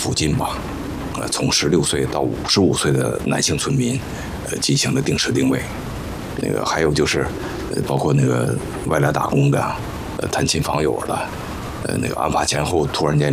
附近吧，从16岁到55岁的男性村民，进行了定时定位。那个还有就是，包括那个外来打工的，探亲访友的，那个案发前后突然间